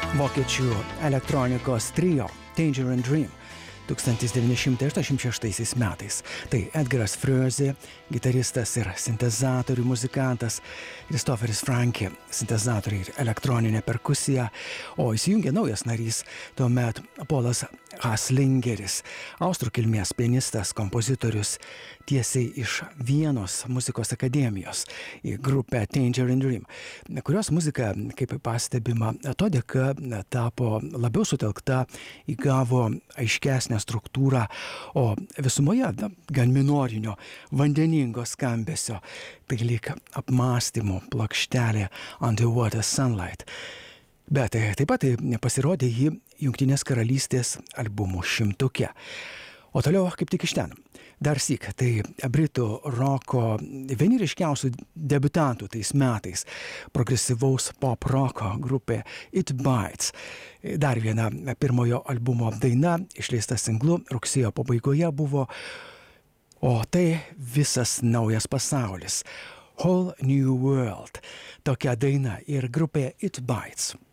Vokiečių elektronikos trio Danger and Dream 1986 metais. Tai Edgaras Fröze, gitaristas ir sintezatorių muzikantas, Christopheris Franke, sintezatoriai ir elektroninė perkusija, o įsijungė naujas narys, tuomet Polas Haslingeris, austrų kilmės pianistas, kompozitorius, tiesiai iš Vienos muzikos akademijos į grupę Danger and Dream, kurios muzika, kaip pastebima, to dėka tapo labiau sutelkta, įgavo aiškesnę struktūrą, o visumoje gan minorinio, vandeningo skambesio, tai lyg apmąstymų plokštelė Underwater Sunlight. Bet taip pat pasirodė jį Jungtinės karalystės albumų šimtuke. O toliau kaip tik iš ten. Dar syk, tai britų roko vieni ryškiausių debiutantų tais metais, progresyvaus pop roko grupė It Bites. Dar viena pirmojo albumo daina, išleista singlu, rugsėjo pabaigoje buvo, o tai Visas naujas pasaulis. Whole New World. Tokia daina ir grupė It Bites.